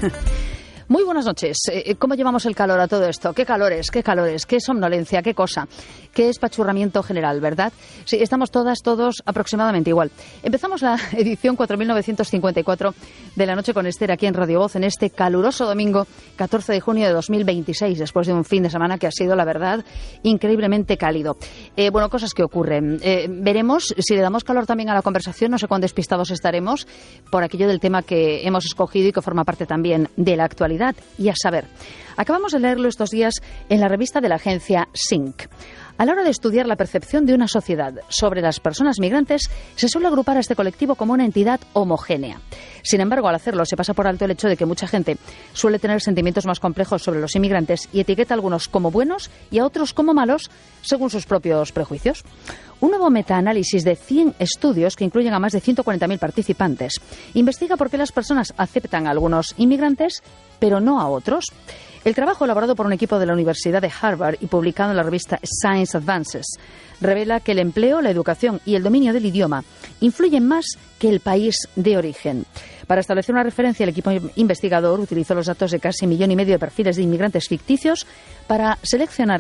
Muy buenas noches. ¿Cómo llevamos el calor a todo esto? ¿Qué calores? ¿Qué somnolencia? ¿Qué cosa? ¿Qué espachurramiento general, verdad? Sí, estamos todos aproximadamente igual. Empezamos la edición 4954 de La Noche con Esther aquí en Radio Voz en este caluroso domingo 14 de junio de 2026, después de un fin de semana que ha sido, la verdad, increíblemente cálido. Bueno, cosas que ocurren. Veremos si le damos calor también a la conversación. No sé cuán despistados estaremos por aquello del tema que hemos escogido y que forma parte también de la actualidad. Y a saber, acabamos de leerlo estos días en la revista de la agencia Sync. A la hora de estudiar la percepción de una sociedad sobre las personas migrantes, se suele agrupar a este colectivo como una entidad homogénea. Sin embargo, al hacerlo, se pasa por alto el hecho de que mucha gente suele tener sentimientos más complejos sobre los inmigrantes y etiqueta a algunos como buenos y a otros como malos, según sus propios prejuicios. Un nuevo metaanálisis de 100 estudios, que incluyen a más de 140.000 participantes, investiga por qué las personas aceptan a algunos inmigrantes, pero no a otros. El trabajo, elaborado por un equipo de la Universidad de Harvard y publicado en la revista Science Advances, revela que el empleo, la educación y el dominio del idioma influyen más que el país de origen. Para establecer una referencia, el equipo investigador utilizó los datos de casi 1,5 millones de perfiles de inmigrantes ficticios para seleccionar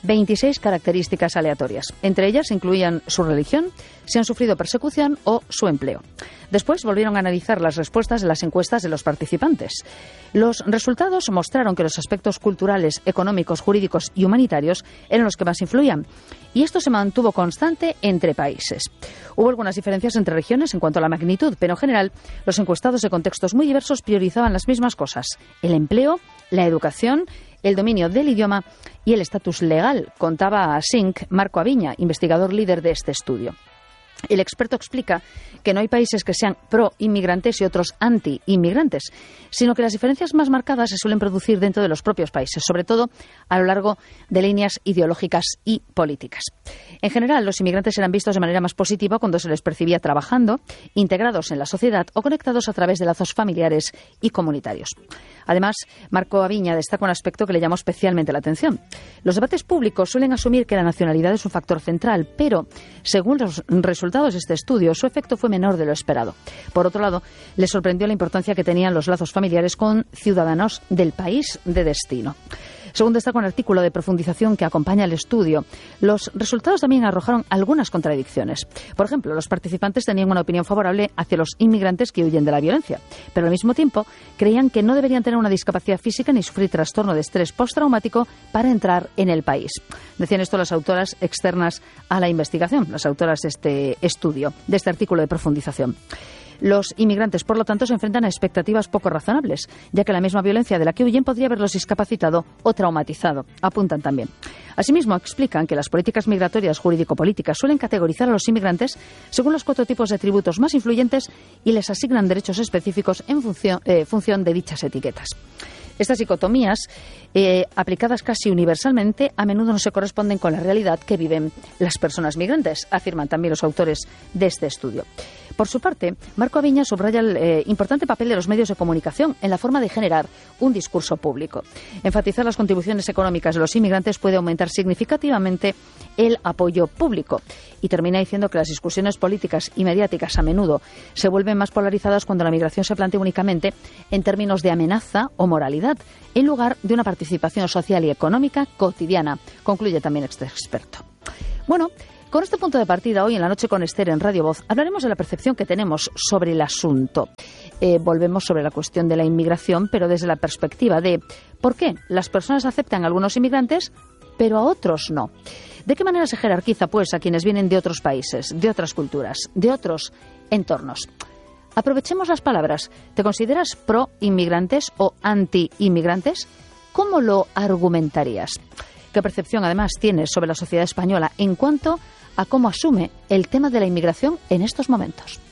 26 características aleatorias. Entre ellas incluían su religión, si han sufrido persecución o su empleo. Después volvieron a analizar las respuestas de las encuestas de los participantes. Los resultados mostraron que los aspectos culturales, económicos, jurídicos y humanitarios eran los que más influían. Y esto se mantuvo constante entre países. Hubo algunas diferencias entre regiones en cuanto a la magnitud, pero en general los encuestados de contextos muy diversos priorizaban las mismas cosas: el empleo, la educación, el dominio del idioma y el estatus legal, contaba a Sync Marco Aviña, investigador líder de este estudio. El experto explica que no hay países que sean pro-inmigrantes y otros anti-inmigrantes, sino que las diferencias más marcadas se suelen producir dentro de los propios países, sobre todo a lo largo de líneas ideológicas y políticas. En general, los inmigrantes eran vistos de manera más positiva cuando se les percibía trabajando, integrados en la sociedad o conectados a través de lazos familiares y comunitarios. Además, Marco Aviña destaca un aspecto que le llamó especialmente la atención. Los debates públicos suelen asumir que la nacionalidad es un factor central, pero, según los resultados de este estudio, su efecto fue menor de lo esperado. Por otro lado, le sorprendió la importancia que tenían los lazos familiares con ciudadanos del país de destino. Según destaca un artículo de profundización que acompaña el estudio, los resultados también arrojaron algunas contradicciones. Por ejemplo, los participantes tenían una opinión favorable hacia los inmigrantes que huyen de la violencia, pero al mismo tiempo creían que no deberían tener una discapacidad física ni sufrir trastorno de estrés postraumático para entrar en el país. Decían esto las autoras externas a la investigación, las autoras de este estudio, de este artículo de profundización. Los inmigrantes, por lo tanto, se enfrentan a expectativas poco razonables, ya que la misma violencia de la que huyen podría haberlos discapacitado o traumatizado, apuntan también. Asimismo, explican que las políticas migratorias jurídico-políticas suelen categorizar a los inmigrantes según los 4 tipos de tributos más influyentes y les asignan derechos específicos en función de dichas etiquetas. Estas dicotomías, aplicadas casi universalmente, a menudo no se corresponden con la realidad que viven las personas migrantes, afirman también los autores de este estudio. Por su parte, Marco Aviña subraya el importante papel de los medios de comunicación en la forma de generar un discurso público. Enfatizar las contribuciones económicas de los inmigrantes puede aumentar significativamente el apoyo público. Y termina diciendo que las discusiones políticas y mediáticas a menudo se vuelven más polarizadas cuando la migración se plantea únicamente en términos de amenaza o moralidad, en lugar de una participación social y económica cotidiana, concluye también este experto. Bueno, con este punto de partida, hoy en La Noche con Esther en Radio Voz, hablaremos de la percepción que tenemos sobre el asunto. Volvemos sobre la cuestión de la inmigración, pero desde la perspectiva de por qué las personas aceptan a algunos inmigrantes, pero a otros no. ¿De qué manera se jerarquiza, pues, a quienes vienen de otros países, de otras culturas, de otros entornos? Aprovechemos las palabras. ¿Te consideras pro-inmigrantes o anti-inmigrantes? ¿Cómo lo argumentarías? ¿Qué percepción, además, tienes sobre la sociedad española en cuanto a cómo asume el tema de la inmigración en estos momentos?